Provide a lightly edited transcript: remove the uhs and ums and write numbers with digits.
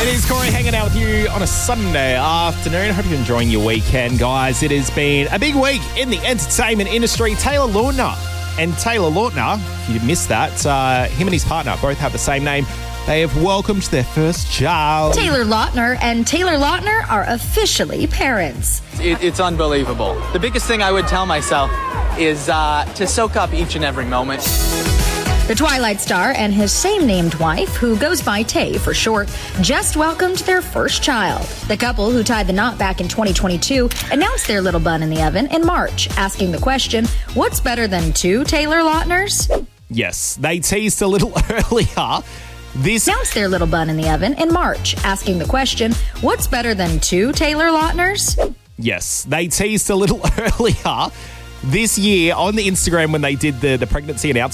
It is Corey hanging out with you on a Sunday afternoon. Hope you're enjoying your weekend, guys. It has been a big week in the entertainment industry. Taylor Lautner, if you missed that, him and his partner both have the same name. They have welcomed their first child. Taylor Lautner and Taylor Lautner are officially parents. It's unbelievable. The biggest thing I would tell myself is to soak up each and every moment. The Twilight star and his same-named wife, who goes by Tay for short, just welcomed their first child. The couple, who tied the knot back in 2022, announced their little bun in the oven in March, asking the question, what's better than two Taylor Lautners? Yes, they teased a little earlier. Announced their little bun in the oven in March, asking the question, what's better than two Taylor Lautners? Yes, they teased a little earlier this year on the Instagram when they did the pregnancy announcement.